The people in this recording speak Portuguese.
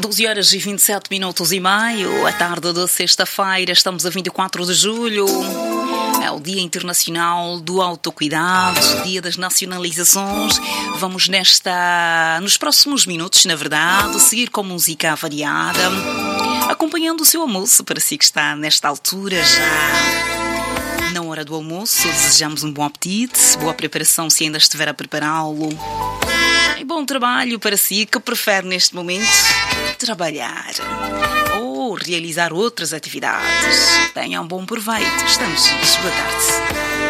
12 horas e 27 minutos e meio, a tarde da sexta-feira, estamos a 24 de julho. É o Dia Internacional do Autocuidado, Dia das Nacionalizações. Vamos nos próximos minutos, na verdade, seguir com música variada, acompanhando o seu almoço, para si que está nesta altura já na hora do almoço. Desejamos um bom apetite, boa preparação se ainda estiver a prepará-lo. E bom trabalho para si que prefere neste momento trabalhar ou realizar outras atividades. Tenha um bom proveito. Estamos juntos. Boa tarde.